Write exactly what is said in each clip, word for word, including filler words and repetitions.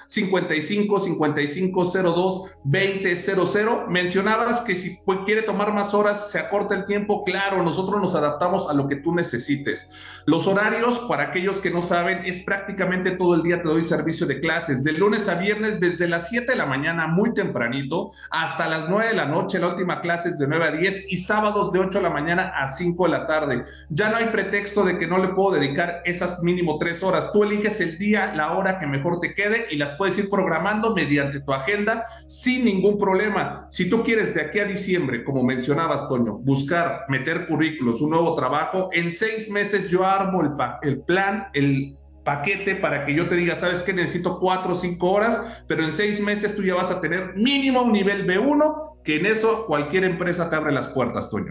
cincuenta y cinco, cincuenta y cinco cero dos, veinte cero cero. Mencionabas que si quiere tomar más horas, se acorta el tiempo. Claro, nosotros nos adaptamos a lo que tú necesites. Los horarios, para aquellos que no saben, es prácticamente todo el día te doy servicio de clases, de lunes a viernes, desde las siete de la mañana, muy tempranito, hasta las nueve de la noche. La última clase es de nueve a diez y sábados de ocho de la mañana a cinco de la tarde. Ya no hay pretexto de que no le puedo dedicar esas mínimo tres horas. Tú eliges el día, la hora que mejor te quede y las puedes ir programando mediante tu agenda sin ningún problema. Si tú quieres de aquí a diciembre, como mencionabas, Toño, buscar meter currículos, un nuevo trabajo, en seis meses yo armo el, pa el plan, el paquete para que yo te diga, sabes que necesito cuatro o cinco horas, pero en seis meses tú ya vas a tener mínimo un nivel B uno, que en eso cualquier empresa te abre las puertas, Toño.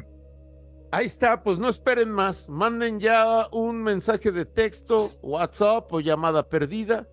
Ahí está, pues no esperen más, manden ya un mensaje de texto, WhatsApp o llamada perdida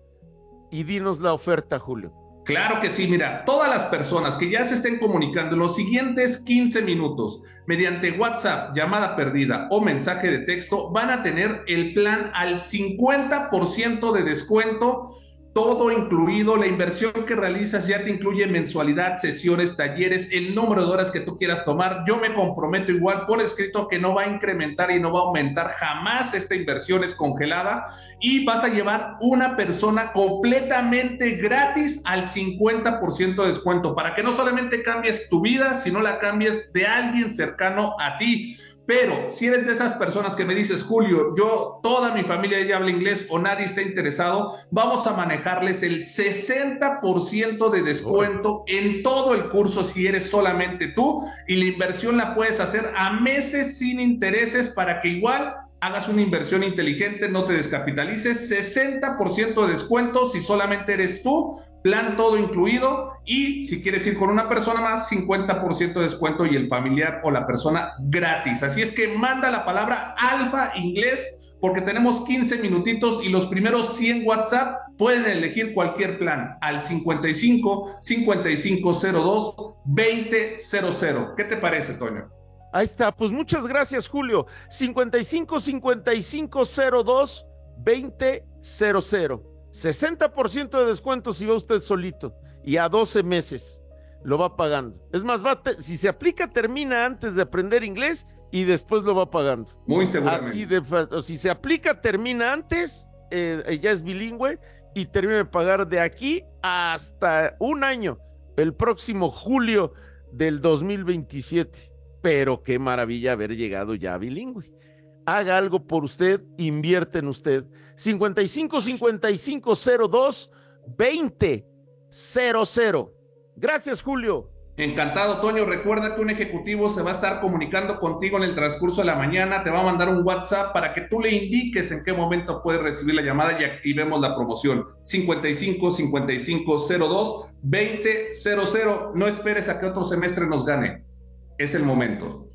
y dinos la oferta, Julio. Claro que sí, mira, todas las personas que ya se estén comunicando en los siguientes quince minutos mediante WhatsApp, llamada perdida o mensaje de texto van a tener el plan al cincuenta por ciento de descuento, todo incluido. La inversión que realizas ya te incluye mensualidad, sesiones, talleres, el número de horas que tú quieras tomar. Yo me comprometo igual por escrito que no va a incrementar y no va a aumentar jamás. Esta inversión es congelada y vas a llevar una persona completamente gratis al cincuenta por ciento de descuento para que no solamente cambies tu vida, sino la cambies de alguien cercano a ti. Pero si eres de esas personas que me dices, Julio, yo, toda mi familia ya habla inglés o nadie está interesado, vamos a manejarles el sesenta por ciento de descuento en todo el curso si eres solamente tú, y la inversión la puedes hacer a meses sin intereses para que igual hagas una inversión inteligente, no te descapitalices. Sesenta por ciento de descuento si solamente eres tú, plan todo incluido, y si quieres ir con una persona más, cincuenta por ciento de descuento y el familiar o la persona gratis. Así es que manda la palabra Alfa Inglés porque tenemos quince minutitos y los primeros cien WhatsApp pueden elegir cualquier plan al cincuenta y cinco, cincuenta y cinco cero dos, veinte cero cero. ¿Qué te parece, Toño? Ahí está, pues muchas gracias, Julio. cincuenta y cinco, cincuenta y cinco cero dos, veinte cero cero. sesenta por ciento de descuento si va usted solito y a doce meses lo va pagando. Es más, va te, si se aplica, termina antes de aprender inglés y después lo va pagando. Muy seguramente. Así de, si se aplica, termina antes, eh, ya es bilingüe y termina de pagar de aquí hasta un año, el próximo julio del dos mil veintisiete. Pero qué maravilla haber llegado ya bilingüe. Haga algo por usted, invierte en usted. cincuenta y cinco, cincuenta y cinco cero dos, veinte cero cero. Gracias, Julio. Encantado, Toño. Recuerda que un ejecutivo se va a estar comunicando contigo en el transcurso de la mañana, te va a mandar un WhatsApp para que tú le indiques en qué momento puedes recibir la llamada y activemos la promoción. cincuenta y cinco, cincuenta y cinco cero dos, veinte cero cero. No esperes a que otro semestre nos gane. Es el momento.